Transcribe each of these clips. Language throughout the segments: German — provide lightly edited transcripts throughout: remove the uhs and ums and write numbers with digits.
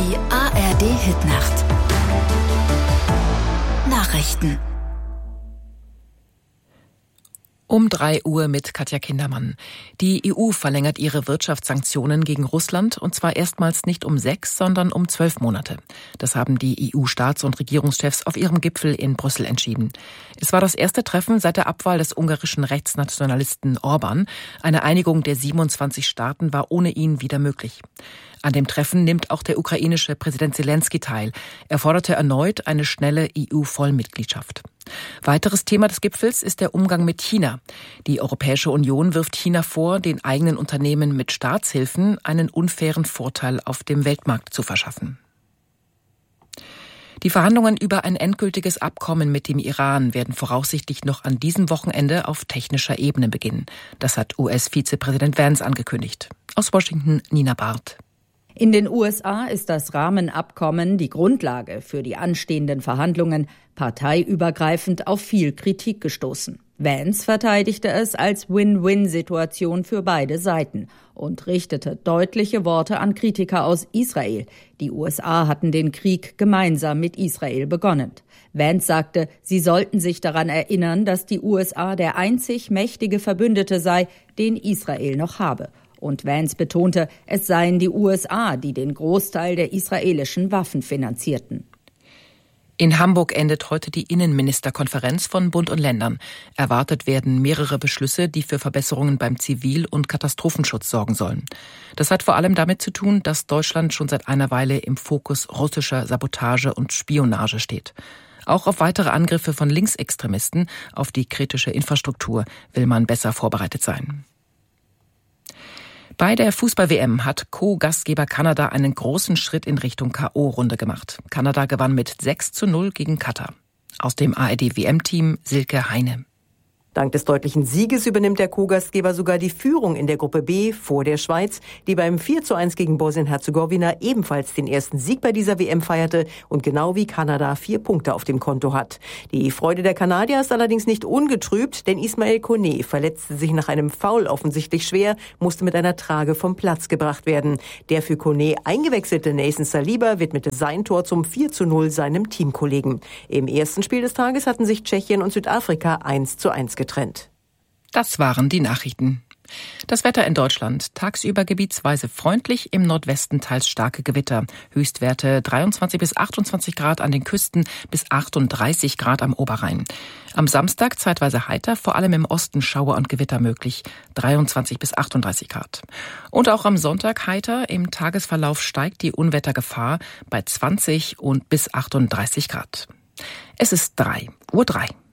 Die ARD-Hitnacht. Nachrichten. Um 3 Uhr mit Katja Kindermann. Die EU verlängert ihre Wirtschaftssanktionen gegen Russland, und zwar erstmals nicht um 6, sondern um 12 Monate. Das haben die EU-Staats- und Regierungschefs auf ihrem Gipfel in Brüssel entschieden. Es war das erste Treffen seit der Abwahl des ungarischen Rechtsnationalisten Orbán. Eine Einigung der 27 Staaten war ohne ihn wieder möglich. An dem Treffen nimmt auch der ukrainische Präsident Selenskyj teil. Er forderte erneut eine schnelle EU-Vollmitgliedschaft. Weiteres Thema des Gipfels ist der Umgang mit China. Die Europäische Union wirft China vor, den eigenen Unternehmen mit Staatshilfen einen unfairen Vorteil auf dem Weltmarkt zu verschaffen. Die Verhandlungen über ein endgültiges Abkommen mit dem Iran werden voraussichtlich noch an diesem Wochenende auf technischer Ebene beginnen. Das hat US-Vizepräsident Vance angekündigt. Aus Washington Nina Barth. In den USA ist das Rahmenabkommen die Grundlage für die anstehenden Verhandlungen parteiübergreifend auf viel Kritik gestoßen. Vance verteidigte es als Win-Win-Situation für beide Seiten und richtete deutliche Worte an Kritiker aus Israel. Die USA hatten den Krieg gemeinsam mit Israel begonnen. Vance sagte, sie sollten sich daran erinnern, dass die USA der einzig mächtige Verbündete sei, den Israel noch habe. Und Vance betonte, es seien die USA, die den Großteil der israelischen Waffen finanzierten. In Hamburg endet heute die Innenministerkonferenz von Bund und Ländern. Erwartet werden mehrere Beschlüsse, die für Verbesserungen beim Zivil- und Katastrophenschutz sorgen sollen. Das hat vor allem damit zu tun, dass Deutschland schon seit einer Weile im Fokus russischer Sabotage und Spionage steht. Auch auf weitere Angriffe von Linksextremisten auf die kritische Infrastruktur will man besser vorbereitet sein. Bei der Fußball-WM hat Co-Gastgeber Kanada einen großen Schritt in Richtung K.O.-Runde gemacht. Kanada gewann mit 6:0 gegen Katar. Aus dem ARD-WM-Team Silke Heine. Dank des deutlichen Sieges übernimmt der Co-Gastgeber sogar die Führung in der Gruppe B vor der Schweiz, die beim 4:1 gegen Bosnien-Herzegowina ebenfalls den ersten Sieg bei dieser WM feierte und genau wie Kanada 4 Punkte auf dem Konto hat. Die Freude der Kanadier ist allerdings nicht ungetrübt, denn Ismail Koné verletzte sich nach einem Foul offensichtlich schwer, musste mit einer Trage vom Platz gebracht werden. Der für Koné eingewechselte Nathan Saliba widmete sein Tor zum 4:0 seinem Teamkollegen. Im ersten Spiel des Tages hatten sich Tschechien und Südafrika 1:1 getrennt. Das waren die Nachrichten. Das Wetter in Deutschland. Tagsüber gebietsweise freundlich, im Nordwesten teils starke Gewitter. Höchstwerte 23 bis 28 Grad an den Küsten, bis 38 Grad am Oberrhein. Am Samstag zeitweise heiter, vor allem im Osten Schauer und Gewitter möglich. 23 bis 38 Grad. Und auch am Sonntag heiter. Im Tagesverlauf steigt die Unwettergefahr bei 20 und bis 38 Grad. Es ist 3:03 Uhr.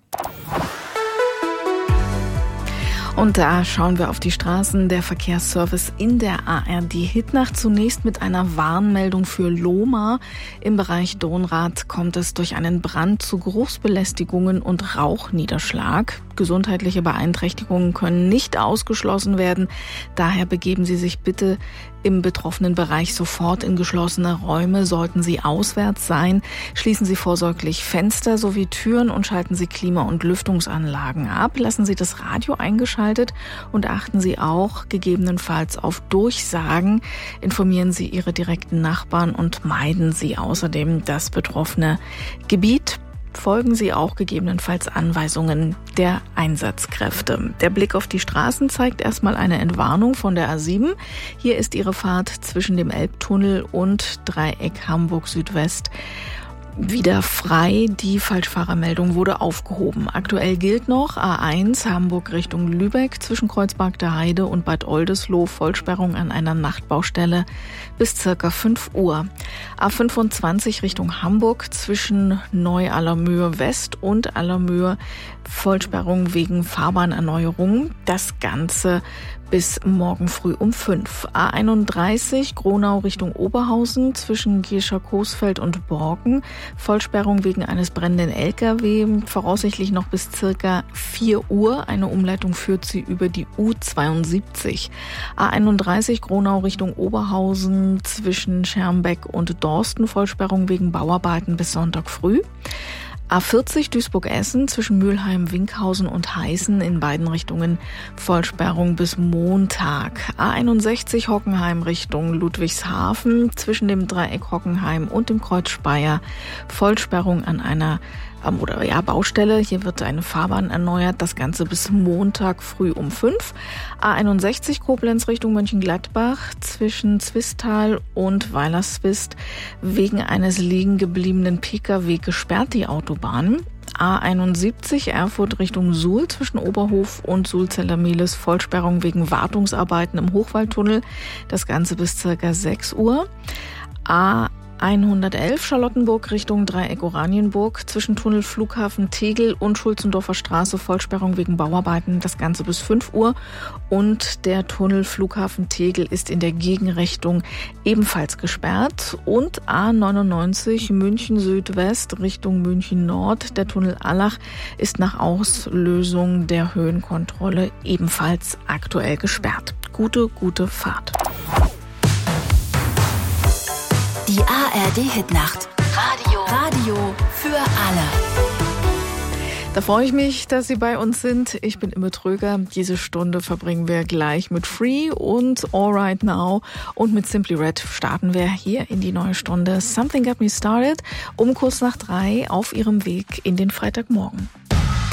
Und da schauen wir auf die Straßen. Der Verkehrsservice in der ARD-Hitnacht. Zunächst mit einer Warnmeldung für Lohmar. Im Bereich Dohnrad kommt es durch einen Brand zu Geruchsbelästigungen und Rauchniederschlag. Gesundheitliche Beeinträchtigungen können nicht ausgeschlossen werden. Daher begeben Sie sich bitte im betroffenen Bereich sofort in geschlossene Räume. Sollten Sie auswärts sein, schließen Sie vorsorglich Fenster sowie Türen und schalten Sie Klima- und Lüftungsanlagen ab. Lassen Sie das Radio eingeschaltet und achten Sie auch gegebenenfalls auf Durchsagen. Informieren Sie Ihre direkten Nachbarn und meiden Sie außerdem das betroffene Gebiet. Folgen Sie auch gegebenenfalls Anweisungen der Einsatzkräfte. Der Blick auf die Straßen zeigt erstmal eine Entwarnung von der A7. Hier ist Ihre Fahrt zwischen dem Elbtunnel und Dreieck Hamburg Südwest wieder frei. Die Falschfahrermeldung wurde aufgehoben. Aktuell gilt noch A1 Hamburg Richtung Lübeck zwischen Kreuzberg der Heide und Bad Oldesloe Vollsperrung an einer Nachtbaustelle bis circa 5 Uhr. A25 Richtung Hamburg zwischen Neu-Allermöhe West und Allermöhe Vollsperrung wegen Fahrbahnerneuerung. Das Ganze bis morgen früh um 5. A31 Gronau Richtung Oberhausen zwischen Gierscher-Coesfeld und Borken. Vollsperrung wegen eines brennenden LKW. Voraussichtlich noch bis circa 4 Uhr. Eine Umleitung führt sie über die U72. A31 Gronau Richtung Oberhausen zwischen Schermbeck und Dorsten. Vollsperrung wegen Bauarbeiten bis Sonntag früh. A40 Duisburg-Essen zwischen Mülheim, Winkhausen und Heißen in beiden Richtungen Vollsperrung bis Montag. A61 Hockenheim Richtung Ludwigshafen zwischen dem Dreieck Hockenheim und dem Kreuz Speyer Vollsperrung an einer Baustelle. Hier wird eine Fahrbahn erneuert. Das Ganze bis Montag früh um 5. A61 Koblenz Richtung Mönchengladbach zwischen Zwistal und Weilerswist wegen eines liegen gebliebenen Pkw gesperrt die Autobahn. A71 Erfurt Richtung Suhl zwischen Oberhof und Sulzeller-Mehlis Vollsperrung wegen Wartungsarbeiten im Hochwaldtunnel. Das Ganze bis ca. 6 Uhr. A111 Charlottenburg Richtung Dreieck Oranienburg zwischen Tunnel Flughafen Tegel und Schulzendorfer Straße Vollsperrung wegen Bauarbeiten, das Ganze bis 5 Uhr. Und der Tunnel Flughafen Tegel ist in der Gegenrichtung ebenfalls gesperrt. Und A99 München Südwest Richtung München Nord, der Tunnel Allach ist nach Auslösung der Höhenkontrolle ebenfalls aktuell gesperrt. Gute Fahrt. Die ARD-Hitnacht. Radio für alle. Da freue ich mich, dass Sie bei uns sind. Ich bin Imme Tröger. Diese Stunde verbringen wir gleich mit Free und All Right Now. Und mit Simply Red starten wir hier in die neue Stunde Something Got Me Started um kurz nach 3 auf Ihrem Weg in den Freitagmorgen.